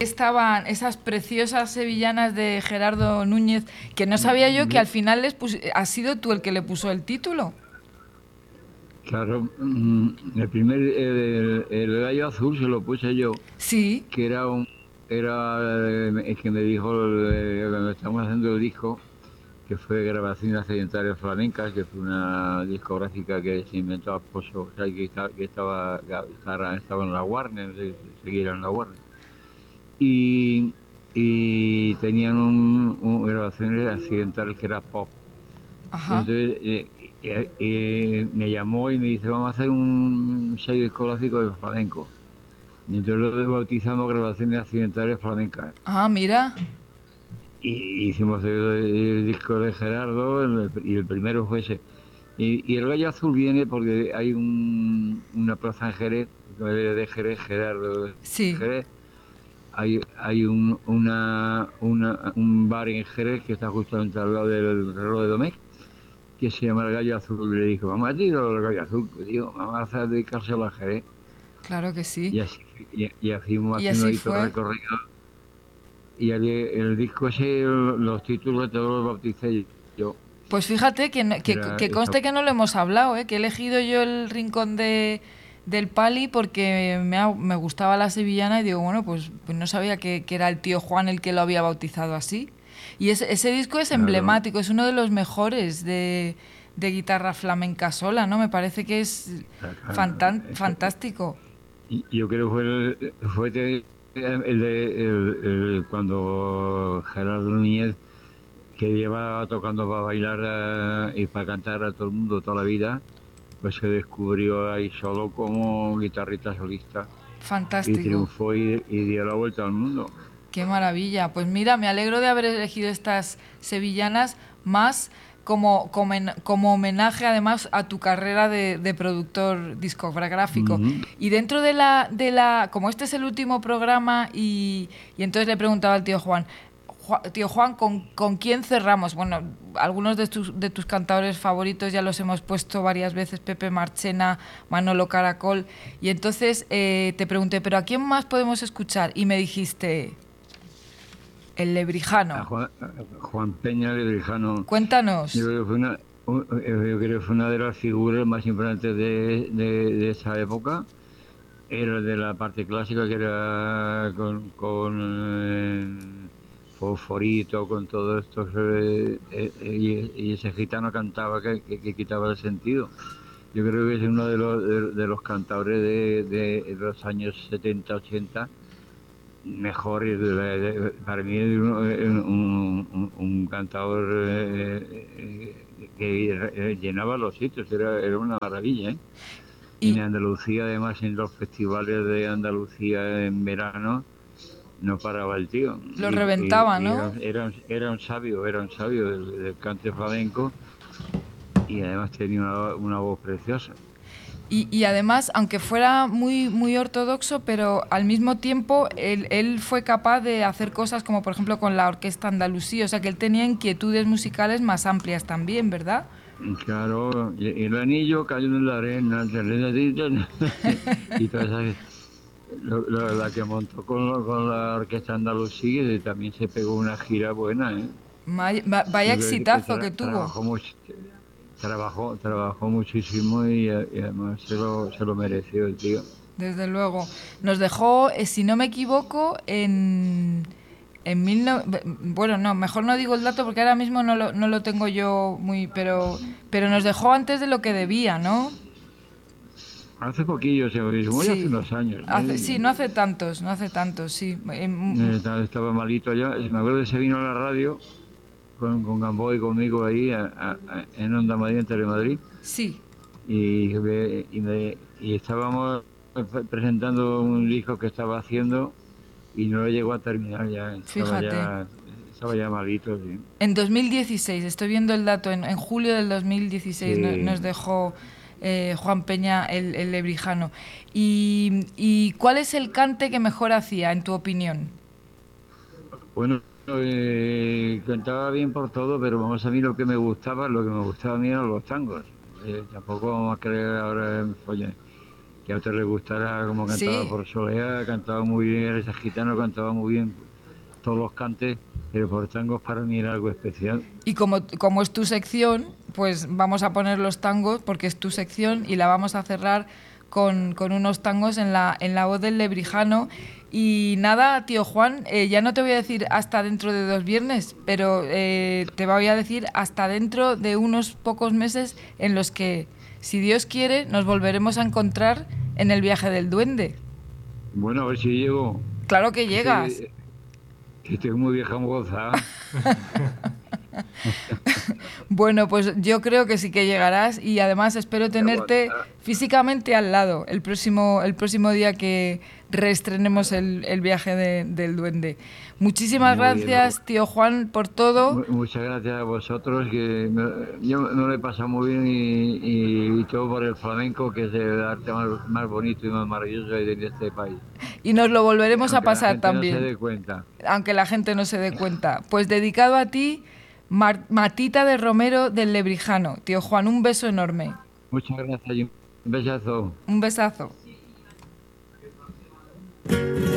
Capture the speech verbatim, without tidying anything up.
estaban esas preciosas sevillanas de Gerardo Núñez, que no sabía yo que al final les pus- has sido tú el que le puso el título. Claro, mm, el primer, el, el gallo azul se lo puse yo, Sí, que era un, era eh, el que me dijo eh, cuando estábamos haciendo el disco, que fue Grabaciones Accidentales Flamencas, que fue una discográfica que se inventó a Pozo, o sea, que, esta- que estaba, estaba, estaba en la Warner, se- seguía en la Warner. Y, y tenían un, un- grabaciones accidentales que era pop. Y ajá. entonces eh, eh, eh, me llamó y me dice, vamos a hacer un sello discográfico de flamenco. Y entonces lo bautizamos Grabaciones Accidentales Flamencas. Ah, mira. Y hicimos el, el disco de Gerardo el- y el primero fue ese. Y, y el Gallo Azul viene porque hay un, una plaza en Jerez, de Jerez, Gerardo de Sí. Jerez. Hay, hay un, una, una- un bar en Jerez que está justamente al lado del reloj de Domecq, que se llama el Gallo Azul. Y le dijo, vamos a tirar el Gallo Azul. Pues digo, vamos a hacer dedicárselo a Jerez. Claro que sí. Y así, y, y así fuimos Y haciendo así ahí todo el fue. recorrido. Y el, el disco ese, los títulos todos los bauticé yo. Pues fíjate que, no- Que que, era que esa. conste que no lo hemos hablado, ¿eh? Que he elegido yo el rincón de, del Pali porque me, ha- me gustaba la sevillana y digo, bueno, pues, pues no sabía que, que era el tío Juan el que lo había bautizado así. Y ese, ese disco es Claro. emblemático, es uno de los mejores de, de guitarra flamenca sola, ¿no? Me parece que es fantan- Eso, fantástico. y yo creo que fue el, fue de- el de el- el- cuando Gerardo Núñez, que llevaba tocando para bailar eh, y para cantar a todo el mundo toda la vida, pues se descubrió ahí solo como guitarrista solista y Fantástico. triunfó y, y dio la vuelta al mundo. Qué maravilla. Pues mira, me alegro de haber elegido estas sevillanas más como, como, en- como homenaje además a tu carrera de, de productor discográfico. Ujú. Y dentro de la, de la, como este es el último programa y, y entonces le preguntaba al tío Juan, "Ju- tío Juan, ¿con, con quién cerramos? Bueno, algunos de tus, de tus cantadores favoritos ya los hemos puesto varias veces, Pepe Marchena, Manolo Caracol, y entonces eh, te pregunté, ¿pero a quién más podemos escuchar? Y me dijiste... El A Lebrijano. Juan, a Juan Peña Lebrijano, yo Cuéntanos. creo que fue una, un- eh, yo creo que fue una de las figuras más importantes de, de, de esa época. Era de la parte clásica, que era con, con eh, Fosforito, con todo esto, eh, eh, y, y ese gitano cantaba que, que- que quitaba el sentido. Yo creo que es uno de los, de, de los cantadores de, de los años setenta ochenta mejores. De- de- de- para mí es un, un- un- un cantador eh, eh, que eh, llenaba los sitios, era, era una maravilla, ¿eh? En Y Andalucía, además, en los festivales de Andalucía en verano, no paraba el tío. lo Y, y- reventaba, y era, ¿no? era, un- era un sabio, era un sabio del, del cante flamenco, y además tenía una, una voz preciosa. Y, y además, aunque fuera muy, muy ortodoxo, pero al mismo tiempo él, él fue capaz de hacer cosas como, por ejemplo, con la Orquesta Andalusí. O sea, que él tenía inquietudes musicales más amplias también, ¿verdad? Y claro, y- y el anillo cayó en la arena, y toda esa, lo- lo- la que montó con, con la Orquesta Andalusí, y también se pegó una gira buena, ¿eh? May- va- Vaya Yo creo que exitazo que tra- tuvo. trabajó mucho, trabajó, trabajó muchísimo, y, y además se lo, se lo mereció el tío. Desde luego. Nos dejó, eh, si no me equivoco, en, en mil no- bueno, no, mejor no digo el dato porque ahora mismo no lo, no lo tengo yo muy, pero, pero nos dejó antes de lo que debía, ¿no? Hace poquillo, se lo ya hace Sí. unos años, Hace, ¿eh? sí, no hace tantos, no hace tantos, sí. Eh, mm, Eh, Estaba estaba malito ya. Me acuerdo que se vino a la radio con, con Gamboa y conmigo ahí a- a- a- en Onda Madrid, en Telemadrid, sí, y, me- y, me- y estábamos presentando un disco que estaba haciendo, y no lo llegó a terminar ya. Estaba fíjate. ya, estaba ya malito, sí. En dos mil dieciséis, estoy viendo el dato, en, en julio del dos mil dieciséis no- nos Sí. dejó eh, Juan Peña el, el lebrijano. Y, ¿Y cuál es el cante que mejor hacía, en tu opinión? Bueno, eh, cantaba bien por todo, pero vamos, a mí lo que me gustaba, lo que me gustaba a mí eran los tangos. Eh, tampoco vamos a creer ahora en folla. que a usted le gustará como cantaba Sí. por Soleá, cantaba muy bien, ese gitano cantaba muy bien todos los cantes, pero por tangos para mí era algo especial. Y como, como es tu sección, pues vamos a poner los tangos porque es tu sección y la vamos a cerrar con, con unos tangos en la, en la voz del Lebrijano. Y nada, tío Juan, eh, ya no te voy a decir hasta dentro de dos viernes, pero eh, te voy a decir hasta dentro de unos pocos meses en los que, si Dios quiere, nos volveremos a encontrar en el viaje del duende. Bueno, a ver si llego. Claro que Que llegas. estoy, que estoy muy vieja moza. Bueno, pues yo creo que sí que llegarás y además espero Ya tenerte aguanta. físicamente al lado el próximo, el próximo día que reestrenemos el, el viaje de- del duende. Muchísimas Muy bien. gracias, tío Juan, por todo. Mu- Muchas gracias a vosotros, que me- yo me lo he pasado muy bien y, y- y todo por el flamenco, que es el arte más, más bonito y más maravilloso de de este país. Y nos lo volveremos a Aunque la pasar gente no se también, dé cuenta. aunque la gente no se dé cuenta. Pues dedicado a ti, Mar- Matita de Romero del Lebrijano. Tío Juan, un beso enorme. Muchas gracias y un besazo. Un besazo.